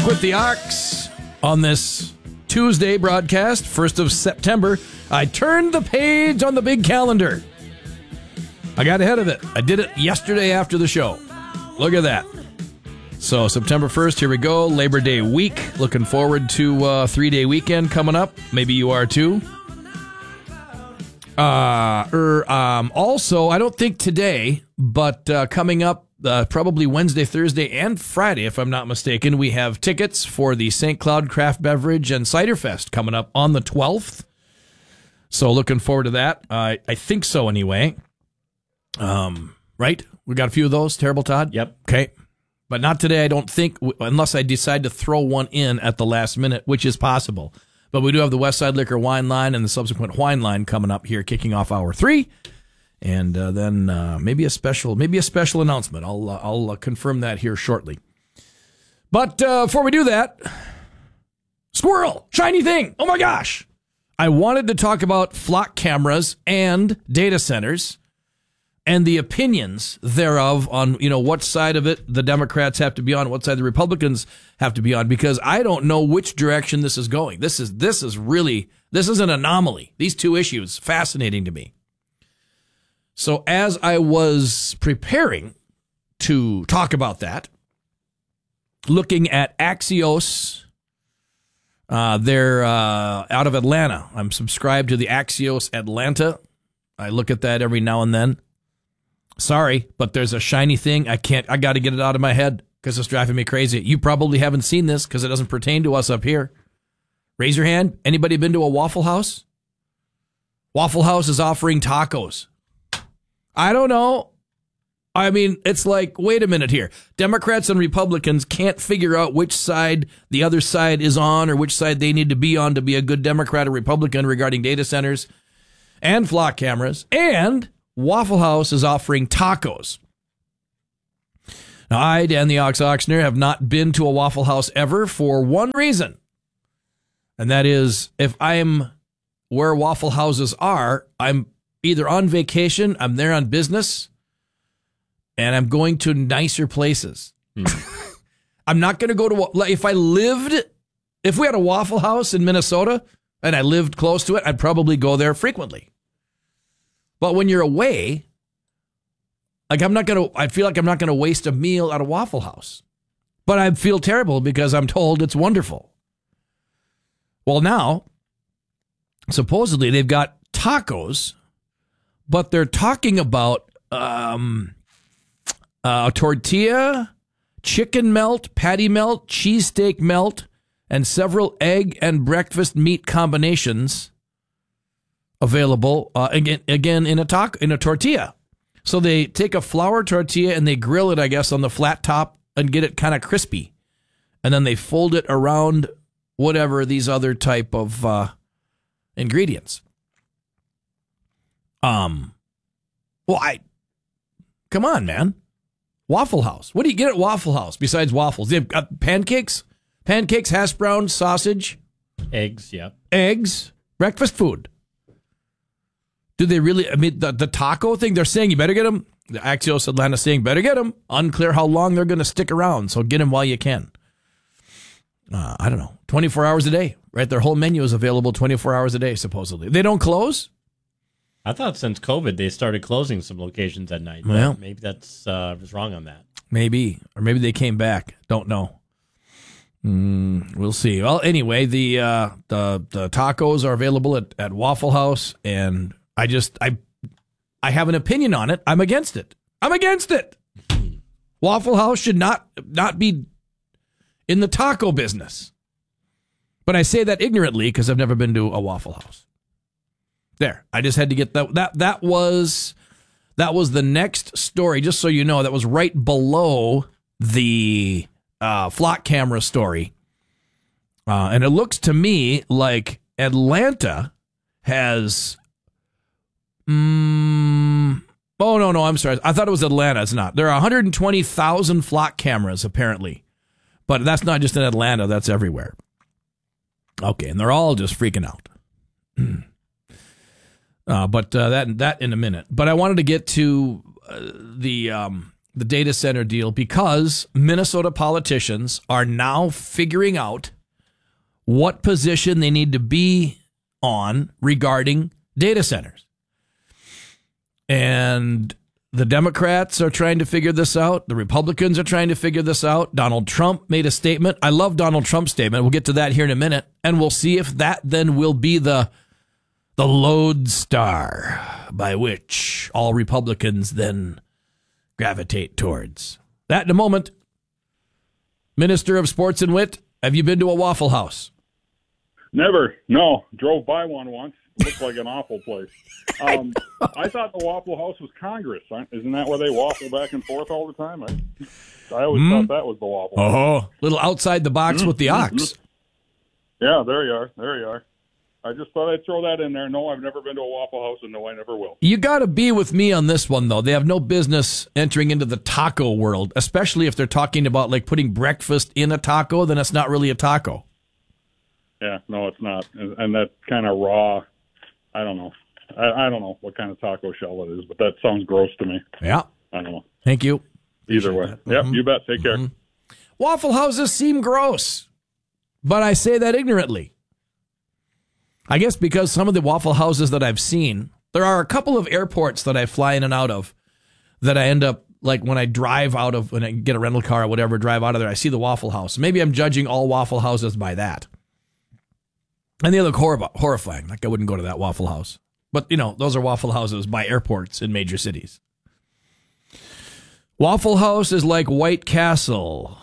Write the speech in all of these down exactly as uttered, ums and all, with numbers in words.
back with the Ox on this Tuesday broadcast, first of September. I turned the page on the big calendar. I got ahead of it. I did it yesterday after the show. Look at that. So September first, here we go. Labor Day week. Looking forward to a three-day weekend coming up. Maybe you are too. Uh, er, um, also, I don't think today, but uh, coming up uh, probably Wednesday, Thursday, and Friday, if I'm not mistaken, we have tickets for the Saint Cloud Craft Beverage and Cider Fest coming up on the twelfth. So looking forward to that. Uh, I think so anyway. Um, right? We got a few of those. Terrible Todd? Yep. Okay. But not today, I don't think, unless I decide to throw one in at the last minute, which is possible. But we do have the Westside Liquor wine line and the subsequent wine line coming up here, kicking off hour three, and uh, then uh, maybe a special, maybe a special announcement. I'll uh, I'll uh, confirm that here shortly. But uh, before we do that, squirrel, shiny thing! Oh my gosh! I wanted to talk about flock cameras and data centers, and the opinions thereof on, you know, what side of it the Democrats have to be on, what side the Republicans have to be on, because I don't know which direction this is going. This is this is really, this is an anomaly. These two issues, fascinating to me. So as I was preparing to talk about that, looking at Axios, uh, they're uh, out of Atlanta. I'm subscribed to the Axios Atlanta. I look at that every now and then. Sorry, but there's a shiny thing. I can't, I got to get it out of my head because it's driving me crazy. You probably haven't seen this because it doesn't pertain to us up here. Raise your hand. Anybody been to a Waffle House? Waffle House is offering tacos. I don't know. I mean, it's like, wait a minute here. Democrats and Republicans can't figure out which side the other side is on or which side they need to be on to be a good Democrat or Republican regarding data centers and flock cameras, and Waffle House is offering tacos. Now, I, Dan the Ox Oxner, have not been to a Waffle House ever for one reason. And that is, if I'm where Waffle Houses are, I'm either on vacation, I'm there on business, and I'm going to nicer places. Mm. I'm not going to go to, if I lived, if we had a Waffle House in Minnesota and I lived close to it, I'd probably go there frequently. But when you're away, like I'm not going to, I feel like I'm not going to waste a meal at a Waffle House. But I feel terrible because I'm told it's wonderful. Well, now, supposedly they've got tacos, but they're talking about um, uh, tortilla, chicken melt, patty melt, cheesesteak melt, and several egg and breakfast meat combinations available uh, again again in a taco, in a tortilla. So they take a flour tortilla and they grill it, I guess, on the flat top and get it kind of crispy, and then they fold it around whatever these other type of uh, ingredients. Um, well, I come on, man, Waffle House. What do you get at Waffle House besides waffles? They've got pancakes, pancakes, hash browns, sausage, eggs, yeah, eggs, breakfast food. Do they really? I mean, the, the taco thing, they're saying you better get them. The Axios Atlanta saying better get them. Unclear how long they're going to stick around, so get them while you can. Uh, I don't know. twenty-four hours a day, right? Their whole menu is available twenty-four hours a day, supposedly. They don't close? I thought since COVID they started closing some locations at night. Well, maybe that's uh, I was wrong on that. Maybe. Or maybe they came back. Don't know. Mm, we'll see. Well, anyway, the uh, the the tacos are available at, at Waffle House, and I just, I I have an opinion on it. I'm against it. I'm against it. Waffle House should not not be in the taco business. But I say that ignorantly because I've never been to a Waffle House. There. I just had to get that. That, that was that was the next story, just so you know. That was right below the uh, flock camera story. Uh, and it looks to me like Atlanta has... Mm, oh, no, no, I'm sorry. I thought it was Atlanta. It's not. There are one hundred twenty thousand flock cameras, apparently. But that's not just in Atlanta. That's everywhere. Okay, and they're all just freaking out. uh, but uh, that that in a minute. But I wanted to get to uh, the um, the data center deal because Minnesota politicians are now figuring out what position they need to be on regarding data centers. And the Democrats are trying to figure this out. The Republicans are trying to figure this out. Donald Trump made a statement. I love Donald Trump's statement. We'll get to that here in a minute. And we'll see if that then will be the, the lodestar by which all Republicans then gravitate towards. That in a moment. Minister of Sports and Wit, have you been to a Waffle House? Never. No. Drove by one once. Looked like an awful place. Um, I thought the Waffle House was Congress. Isn't that where they waffle back and forth all the time? I, I always mm. thought that was the Waffle House. Oh, little outside the box mm. with the ox. Mm. Yeah, there you are. There you are. I just thought I'd throw that in there. No, I've never been to a Waffle House, and no, I never will. You got to be with me on this one, though. They have no business entering into the taco world, especially if they're talking about like putting breakfast in a taco. Then it's not really a taco. Yeah, no, it's not, and, and that kind of raw. I don't know. I, I don't know what kind of taco shell it is, but that sounds gross to me. Yeah. I don't know. Thank you. Either way. Mm-hmm. Yep, you bet. Take care. Mm-hmm. Waffle houses seem gross, but I say that ignorantly. I guess because some of the Waffle Houses that I've seen, there are a couple of airports that I fly in and out of that I end up, like when I drive out of, when I get a rental car or whatever, drive out of there, I see the Waffle House. Maybe I'm judging all Waffle Houses by that. And they look hor- horrifying. Like I wouldn't go to that Waffle House. But, you know, those are Waffle Houses by airports in major cities. Waffle House is like White Castle.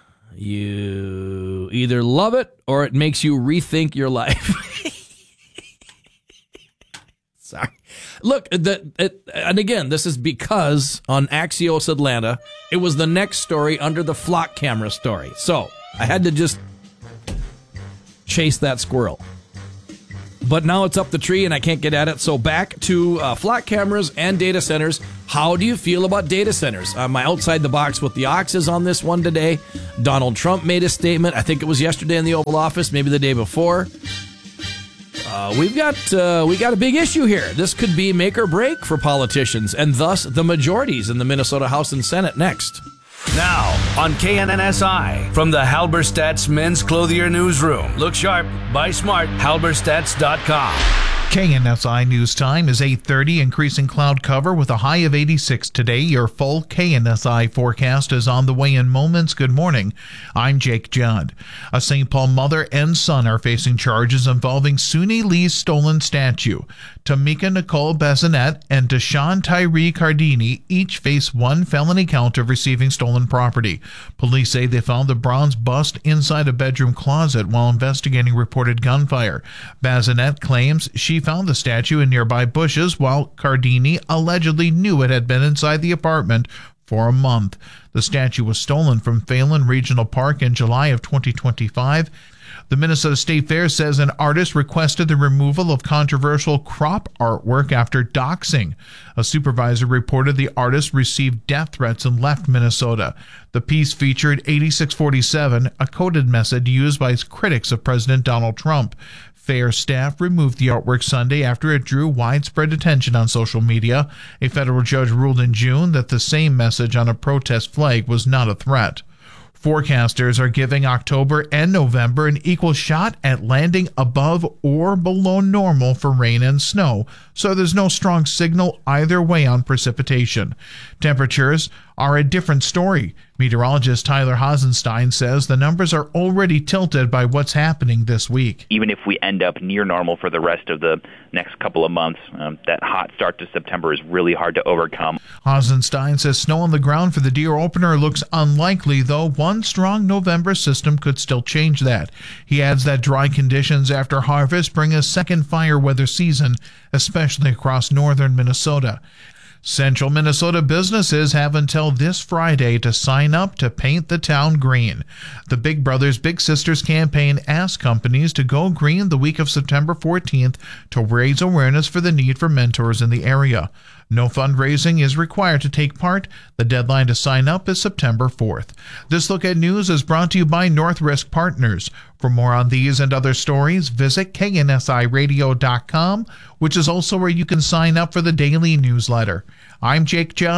You either love it or it makes you rethink your life. Sorry. Look, the, it, and again, this is because on Axios Atlanta, it was the next story under the flock camera story. So I had to just chase that squirrel. But now it's up the tree and I can't get at it. So back to uh, flock cameras and data centers. How do you feel about data centers? Uh, my outside the box with the ox is on this one today. Donald Trump made a statement. I think it was yesterday in the Oval Office, maybe the day before. Uh, we've got uh, we got a big issue here. This could be make or break for politicians and thus the majorities in the Minnesota House and Senate next. Now on K N N S I from the Halberstadt's Men's Clothier Newsroom. Look sharp, buy smart, halberstadts dot com. K N S I News Time is eight thirty, increasing cloud cover with a high of eighty-six today. Your full K N S I forecast is on the way in moments. Good morning. I'm Jake Judd. A Saint Paul mother and son are facing charges involving Suni Lee's stolen statue. Tamika Nicole Bazinet and Deshaun Tyree Cardini each face one felony count of receiving stolen property. Police say they found the bronze bust inside a bedroom closet while investigating reported gunfire. Bazinet claims she found the statue in nearby bushes, while Cardini allegedly knew it had been inside the apartment for a month. The statue was stolen from Phelan Regional Park in July of twenty twenty-five. The Minnesota State Fair says an artist requested the removal of controversial crop artwork after doxing. A supervisor reported the artist received death threats and left Minnesota. The piece featured eighty-six forty-seven, a coded message used by critics of President Donald Trump. Fair staff removed the artwork Sunday after it drew widespread attention on social media. A federal judge ruled in June that the same message on a protest flag was not a threat. Forecasters are giving October and November an equal shot at landing above or below normal for rain and snow, so there's no strong signal either way on precipitation. Temperatures are a different story. Meteorologist Tyler Hasenstein says the numbers are already tilted by what's happening this week. Even if we end up near normal for the rest of the next couple of months, um, that hot start to September is really hard to overcome. Hasenstein says snow on the ground for the deer opener looks unlikely, though one strong November system could still change that. He adds that dry conditions after harvest bring a second fire weather season, especially across northern Minnesota. Central Minnesota businesses have until this Friday to sign up to paint the town green. The Big Brothers Big Sisters campaign asks companies to go green the week of September fourteenth to raise awareness for the need for mentors in the area. No fundraising is required to take part. The deadline to sign up is September fourth. This Look at News is brought to you by North Risk Partners. For more on these and other stories, visit K N S I radio dot com, which is also where you can sign up for the daily newsletter. I'm Jake Judd,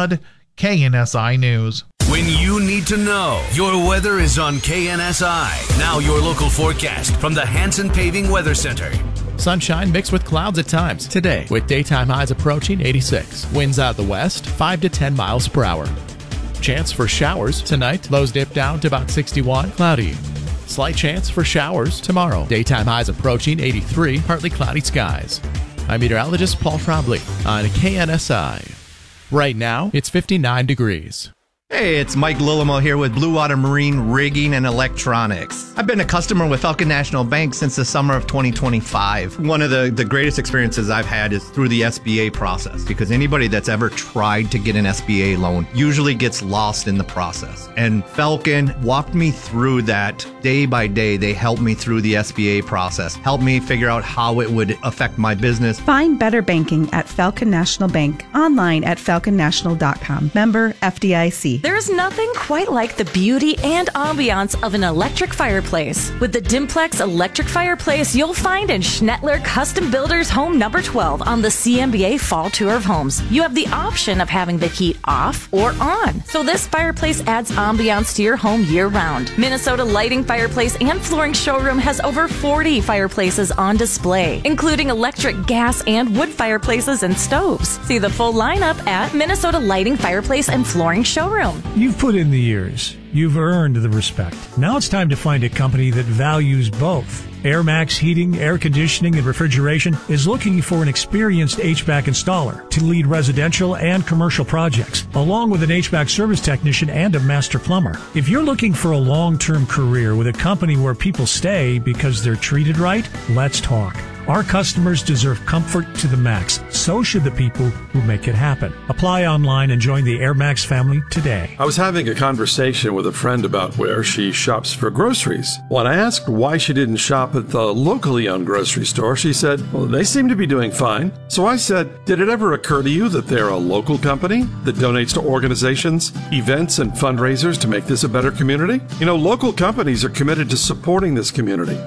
K N S I News. When you need to know, your weather is on K N S I. Now your local forecast from the Hanson Paving Weather Center. Sunshine mixed with clouds at times today, with daytime highs approaching eighty-six. Winds out the west, five to ten miles per hour. Chance for showers tonight. Lows dip down to about sixty-one. Cloudy. Slight chance for showers tomorrow. Daytime highs approaching eighty-three. Partly cloudy skies. I'm meteorologist Paul Trombley on K N S I. Right now, it's fifty-nine degrees. Hey, it's Mike Lillimo here with Blue Water Marine Rigging and Electronics. I've been a customer with Falcon National Bank since the summer of twenty twenty-five. One of the, the greatest experiences I've had is through the S B A process, because anybody that's ever tried to get an S B A loan usually gets lost in the process. And Falcon walked me through that day by day. They helped me through the S B A process, helped me figure out how it would affect my business. Find better banking at Falcon National Bank, online at falcon national dot com. Member F D I C. There's nothing quite like the beauty and ambiance of an electric fireplace. With the Dimplex electric fireplace, you'll find in Schnettler Custom Builders Home Number twelve on the C M B A Fall Tour of Homes. You have the option of having the heat off or on, so this fireplace adds ambiance to your home year-round. Minnesota Lighting Fireplace and Flooring Showroom has over forty fireplaces on display, including electric, gas, and wood fireplaces and stoves. See the full lineup at Minnesota Lighting Fireplace and Flooring Showroom. You've put in the years. You've earned the respect. Now it's time to find a company that values both. AirMax Heating, Air Conditioning, and Refrigeration is looking for an experienced H V A C installer to lead residential and commercial projects, along with an H V A C service technician and a master plumber. If you're looking for a long-term career with a company where people stay because they're treated right, let's talk. Our customers deserve comfort to the max. So should the people who make it happen. Apply online and join the AirMax family today. I was having a conversation with a friend about where she shops for groceries. When I asked why she didn't shop at the locally owned grocery store, she said, well, they seem to be doing fine. So I said, did it ever occur to you that they're a local company that donates to organizations, events, and fundraisers to make this a better community? You know, local companies are committed to supporting this community.